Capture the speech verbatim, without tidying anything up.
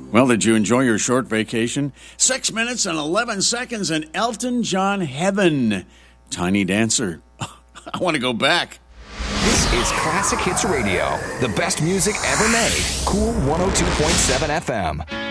Well, did you enjoy your short vacation? Six minutes and eleven seconds and Elton John Heaven. Tiny Dancer. I want to go back. This is Classic Hits Radio. The best music ever made. Cool one oh two point seven F M.